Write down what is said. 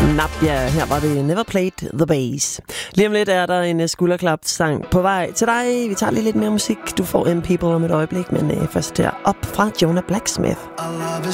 Ja, her var det Never Played the Bass. Lige om lidt er der en skulderklap-sang på vej til dig. Vi tager lige lidt mere musik. Du får M People om et øjeblik, men først her op fra Jonah Blacksmith.